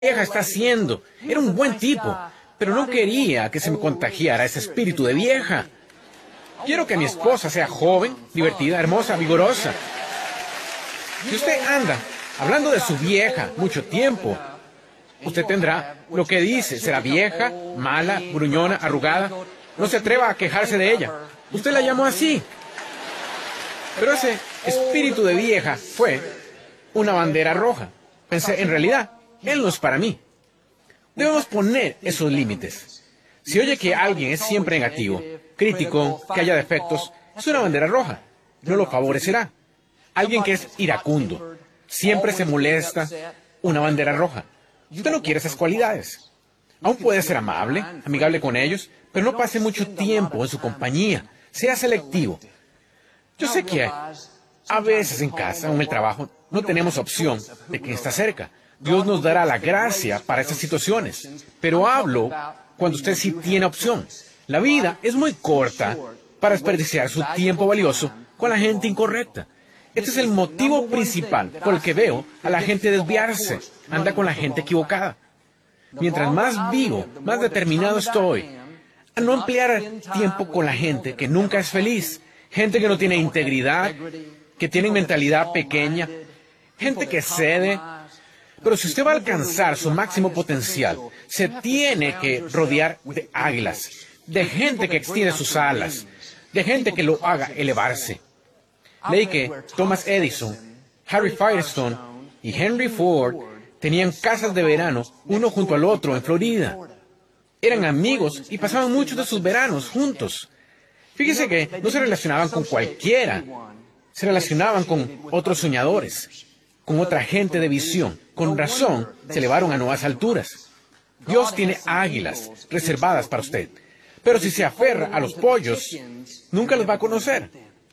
vieja está haciendo? Era un buen tipo, pero no quería que se me contagiara ese espíritu de vieja. Quiero que mi esposa sea joven, divertida, hermosa, vigorosa. Si usted anda hablando de su vieja mucho tiempo, usted tendrá lo que dice. Será vieja, mala, gruñona, arrugada. No se atreva a quejarse de ella. Usted la llamó así. Pero ese espíritu de vieja fue una bandera roja. Pensé, en realidad, él no es para mí. Debemos poner esos límites. Si oye que alguien es siempre negativo, crítico, que haya defectos, es una bandera roja. No lo favorecerá. Alguien que es iracundo, siempre se molesta, una bandera roja. Usted no quiere esas cualidades. Aún puede ser amable, amigable con ellos, pero no pase mucho tiempo en su compañía. Sea selectivo. Yo sé que a veces en casa o en el trabajo no tenemos opción de quien está cerca. Dios nos dará la gracia para esas situaciones. Pero hablo cuando usted sí tiene opción. La vida es muy corta para desperdiciar su tiempo valioso con la gente incorrecta. Este es el motivo principal por el que veo a la gente desviarse. Anda con la gente equivocada. Mientras más vivo, más determinado estoy a no emplear tiempo con la gente que nunca es feliz. Gente que no tiene integridad, que tiene mentalidad pequeña, gente que cede. Pero si usted va a alcanzar su máximo potencial, se tiene que rodear de águilas, de gente que extiende sus alas, de gente que lo haga elevarse. Leí que Thomas Edison, Harry Firestone y Henry Ford tenían casas de verano uno junto al otro en Florida. Eran amigos y pasaban muchos de sus veranos juntos. Fíjese que no se relacionaban con cualquiera. Se relacionaban con otros soñadores, con otra gente de visión. Con razón, se elevaron a nuevas alturas. Dios tiene águilas reservadas para usted. Pero si se aferra a los pollos, nunca los va a conocer.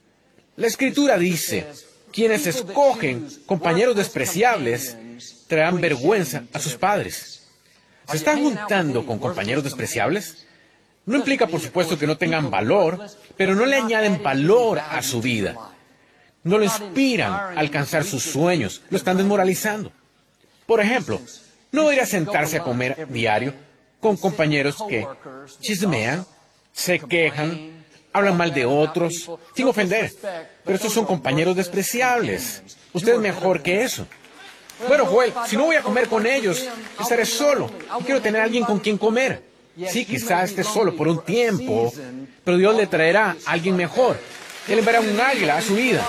La Escritura dice, quienes escogen compañeros despreciables traerán vergüenza a sus padres. ¿Se están juntando con compañeros despreciables? No implica, por supuesto, que no tengan valor, pero no le añaden valor a su vida. No lo inspiran a alcanzar sus sueños, lo están desmoralizando. Por ejemplo, no ir a sentarse a comer diario con compañeros que chismean, se quejan, hablan mal de otros, sin ofender. Pero estos son compañeros despreciables. Usted es mejor que eso. Bueno, Joel, si no voy a comer con ellos, estaré solo. Y quiero tener a alguien con quien comer. Sí, quizás esté solo por un tiempo, pero Dios le traerá a alguien mejor. Él enviará un águila a su vida.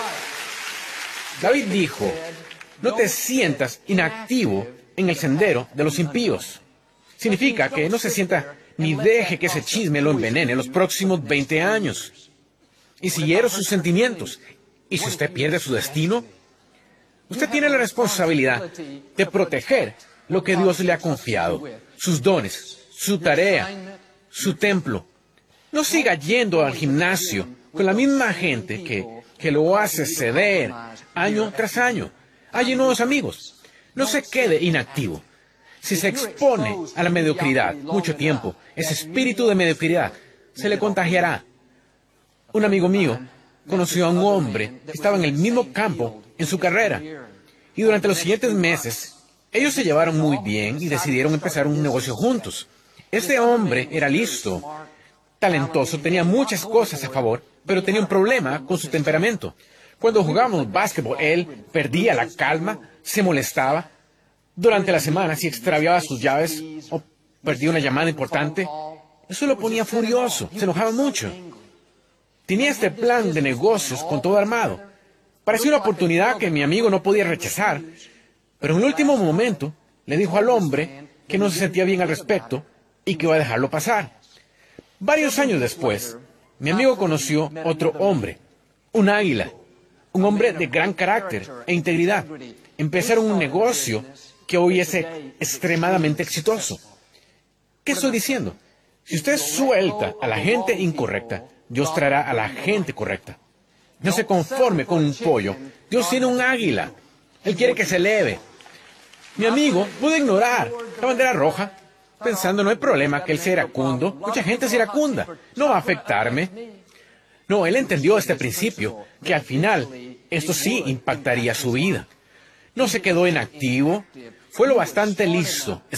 David dijo, no te sientas inactivo en el sendero de los impíos. Significa que no se sienta ni deje que ese chisme lo envenene los próximos 20 años. Y si hiero sus sentimientos, y si usted pierde su destino, usted tiene la responsabilidad de proteger lo que Dios le ha confiado, sus dones, su tarea, su templo. No siga yendo al gimnasio con la misma gente que lo hace ceder año tras año. Hay nuevos amigos. No se quede inactivo. Si se expone a la mediocridad mucho tiempo, ese espíritu de mediocridad se le contagiará. Un amigo mío conoció a un hombre que estaba en el mismo campo en su carrera. Y durante los siguientes meses, ellos se llevaron muy bien y decidieron empezar un negocio juntos. Este hombre era listo, talentoso, tenía muchas cosas a favor, pero tenía un problema con su temperamento. Cuando jugábamos básquetbol, él perdía la calma, se molestaba. Durante la semana, si extraviaba sus llaves o perdía una llamada importante, eso lo ponía furioso, se enojaba mucho. Tenía este plan de negocios con todo armado. Parecía una oportunidad que mi amigo no podía rechazar, pero en el último momento le dijo al hombre que no se sentía bien al respecto y que iba a dejarlo pasar. Varios años después, mi amigo conoció otro hombre, un águila, un hombre de gran carácter e integridad. Empezaron un negocio que hoy es extremadamente exitoso. ¿Qué estoy diciendo? Si usted suelta a la gente incorrecta, Dios traerá a la gente correcta. No se conforme con un pollo. Dios tiene un águila. Él quiere que se eleve. Mi amigo pudo ignorar la bandera roja, pensando no hay problema que él sea iracundo. Mucha gente es iracunda. No va a afectarme. No, él entendió este principio, que al final esto sí impactaría su vida. No se quedó inactivo. Fue lo bastante listo.